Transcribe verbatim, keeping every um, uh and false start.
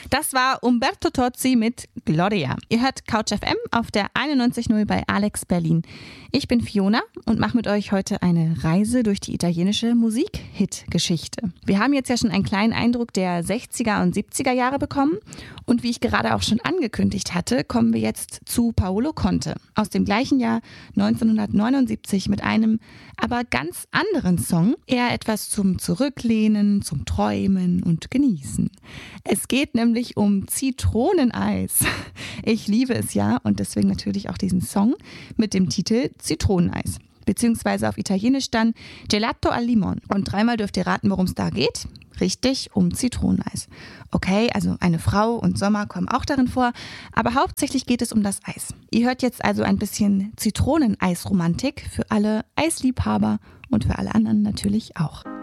Das war Umberto Tozzi mit Gloria. Ihr hört Couch F M auf der einundneunzig Komma null bei Alex Berlin. Ich bin Fiona und mache mit euch heute eine Reise durch die italienische Musik-Hit-Geschichte. Wir haben jetzt ja schon einen kleinen Eindruck der sechziger und siebziger Jahre bekommen und wie ich gerade auch schon angekündigt hatte, kommen wir jetzt zu Paolo Conte aus dem gleichen Jahr neunzehnhundertneunundsiebzig mit einem aber ganz anderen Song, eher etwas zum Zurücklehnen, zum Träumen und Genießen. Es geht nämlich um Zitroneneis. Ich liebe es ja und deswegen natürlich auch diesen Song mit dem Titel Zitroneneis. Beziehungsweise auf Italienisch dann Gelato al Limon. Und dreimal dürft ihr raten, worum es da geht. Richtig, um Zitroneneis. Okay, also eine Frau und Sommer kommen auch darin vor, aber hauptsächlich geht es um das Eis. Ihr hört jetzt also ein bisschen Zitroneneis-Romantik für alle Eisliebhaber und für alle anderen natürlich auch.